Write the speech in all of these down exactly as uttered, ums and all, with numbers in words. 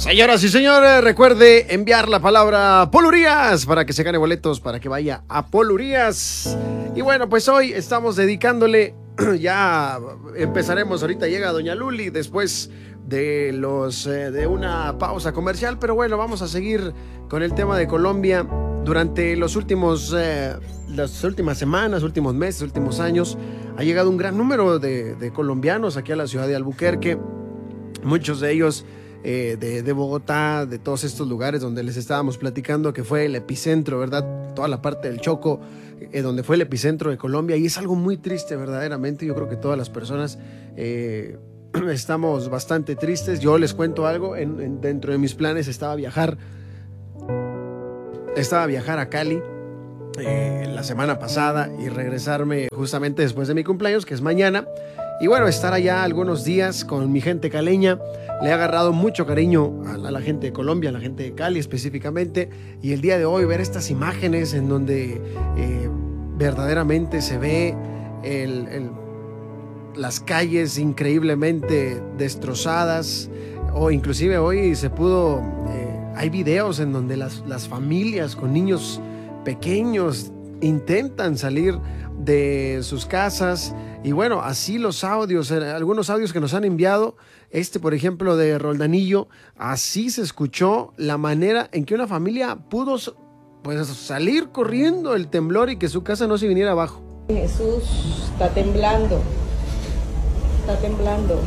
Señoras y señores, recuerde enviar la palabra Polurías para que se gane boletos, para que vaya a Polurías. Y bueno, pues hoy estamos dedicándole, ya empezaremos, ahorita llega Doña Luli después de los eh, de una pausa comercial, pero bueno, vamos a seguir con el tema de Colombia. Durante los últimos eh, las últimas semanas, últimos meses, últimos años, ha llegado un gran número de, de colombianos aquí a la ciudad de Albuquerque, muchos de ellos eh, de, de Bogotá, de todos estos lugares donde les estábamos platicando que fue el epicentro, ¿verdad? Toda la parte del Choco, eh, donde fue el epicentro de Colombia, y es algo muy triste verdaderamente. Yo creo que todas las personas eh, estamos bastante tristes. Yo les cuento algo, en, en, dentro de mis planes estaba viajar, estaba viajar a Cali eh, la semana pasada y regresarme justamente después de mi cumpleaños, que es mañana. Y bueno, estar allá algunos días con mi gente caleña. Le he agarrado mucho cariño a la, a la gente de Colombia, a la gente de Cali específicamente. Y el día de hoy ver estas imágenes en donde eh, verdaderamente se ve el, el, las calles increíblemente destrozadas. O inclusive hoy se pudo, eh, hay videos en donde las, las familias con niños pequeños intentan salir de sus casas. Y bueno, así los audios, algunos audios que nos han enviado, este por ejemplo de Roldanillo, así se escuchó la manera en que una familia pudo pues salir corriendo el temblor y que su casa no se viniera abajo. Jesús, está temblando, está temblando,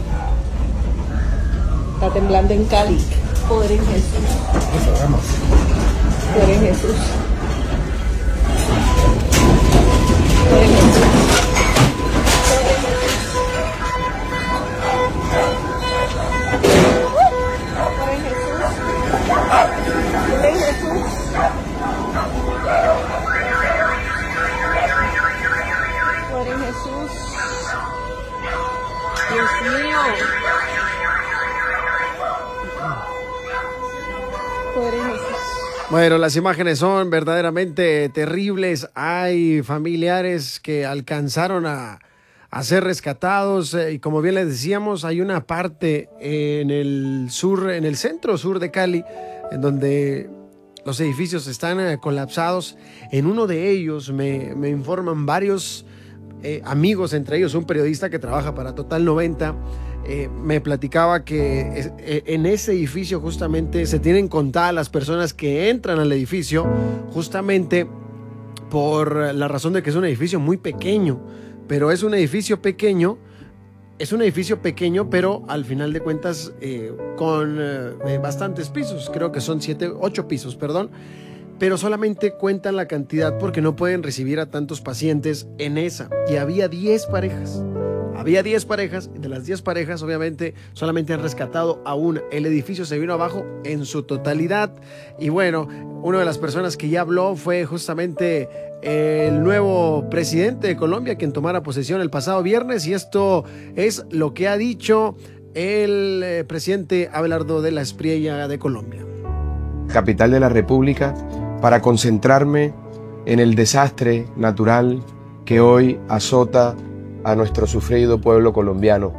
está temblando en Cali. Poder en Jesús, poder en Jesús, poder en Jesús. Dios mío. Bueno, las imágenes son verdaderamente terribles. Hay familiares que alcanzaron a, a ser rescatados eh, y como bien les decíamos, hay una parte en el sur, en el centro sur de Cali, en donde los edificios están eh, colapsados. En uno de ellos me, me informan varios eh, amigos, entre ellos un periodista que trabaja para Total noventa, eh, me platicaba que es, eh, en ese edificio justamente se tienen contadas las personas que entran al edificio, justamente por la razón de que es un edificio muy pequeño, pero es un edificio pequeño, es un edificio pequeño, pero al final de cuentas eh, con eh, bastantes pisos, creo que son siete, ocho pisos, perdón, pero solamente cuentan la cantidad porque no pueden recibir a tantos pacientes en esa, y había diez parejas. Había diez parejas, de las diez parejas obviamente solamente han rescatado a una. El edificio se vino abajo en su totalidad. Y bueno, una de las personas que ya habló fue justamente el nuevo presidente de Colombia, quien tomara posesión el pasado viernes, y esto es lo que ha dicho el eh, presidente Abelardo de la Espriella de Colombia. Capital de la República, para concentrarme en el desastre natural que hoy azota a nuestro sufrido pueblo colombiano.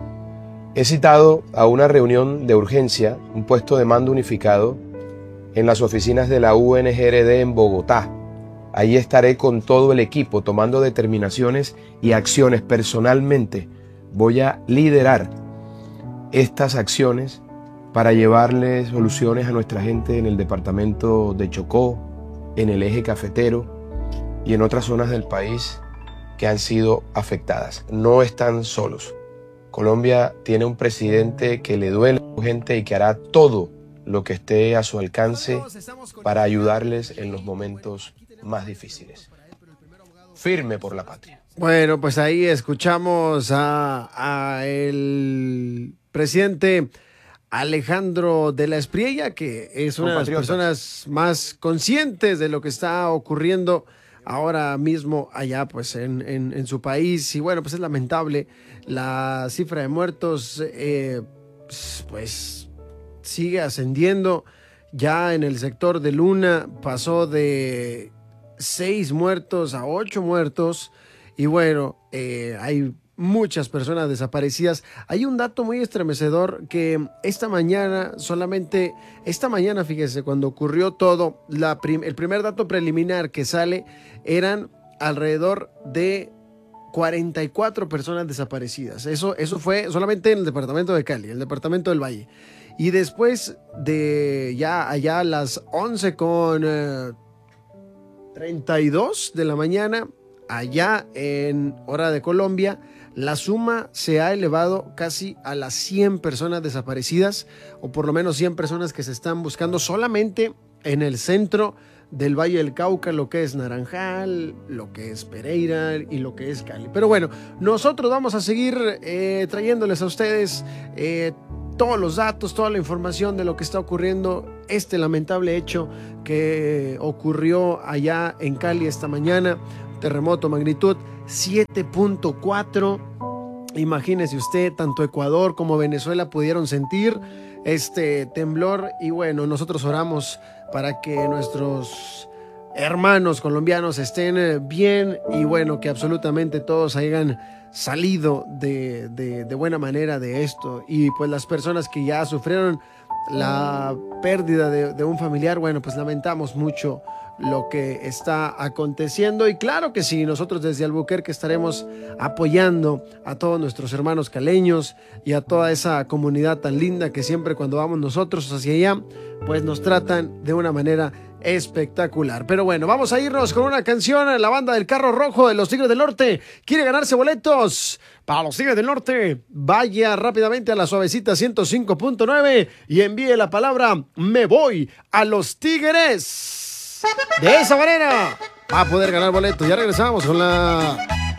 He citado a una reunión de urgencia, un puesto de mando unificado, en las oficinas de la U N G R D en Bogotá. Allí estaré con todo el equipo tomando determinaciones y acciones. Personalmente voy a liderar estas acciones para llevarle soluciones a nuestra gente en el departamento de Chocó, en el eje cafetero y en otras zonas del país que han sido afectadas. No están solos. Colombia tiene un presidente que le duele a su gente y que hará todo lo que esté a su alcance para ayudarles en los momentos más difíciles. Firme por la patria. Bueno, pues ahí escuchamos a, a el presidente Alejandro de la Espriella, que es una de las personas más conscientes de lo que está ocurriendo ahora mismo allá pues en, en, en su país. Y bueno, pues es lamentable la cifra de muertos, eh, pues sigue ascendiendo. Ya en el sector de Luna pasó de seis muertos a ocho muertos. Y bueno, eh, hay muchas personas desaparecidas. Hay un dato muy estremecedor que esta mañana, solamente esta mañana, fíjese, cuando ocurrió todo, la prim el primer dato preliminar que sale eran alrededor de cuarenta y cuatro personas desaparecidas. Eso, eso fue solamente en el departamento de Cali, el departamento del Valle. Y después de ya allá a las once con treinta y dos de la mañana, allá en hora de Colombia, la suma se ha elevado casi a las cien personas desaparecidas, o por lo menos cien personas que se están buscando solamente en el centro del Valle del Cauca, lo que es Naranjal, lo que es Pereira y lo que es Cali. Pero bueno, nosotros vamos a seguir eh, trayéndoles a ustedes eh, todos los datos, toda la información de lo que está ocurriendo, este lamentable hecho que ocurrió allá en Cali esta mañana, terremoto magnitud siete punto cuatro. Imagínese usted, tanto Ecuador como Venezuela pudieron sentir este temblor, y bueno, nosotros oramos para que nuestros hermanos colombianos estén bien y bueno, que absolutamente todos hayan salido de, de, de buena manera de esto. Y pues las personas que ya sufrieron la pérdida de, de un familiar, bueno, pues lamentamos mucho lo que está aconteciendo, y claro que sí, nosotros desde Albuquerque estaremos apoyando a todos nuestros hermanos caleños y a toda esa comunidad tan linda que siempre cuando vamos nosotros hacia allá, pues nos tratan de una manera espectacular. Pero bueno, vamos a irnos con una canción. La banda del Carro Rojo de los Tigres del Norte quiere ganarse boletos para los Tigres del Norte. Vaya rápidamente a la Suavecita ciento cinco punto nueve y envíe la palabra "me voy a los Tigres". De esa manera va a poder ganar boletos. Ya regresamos con la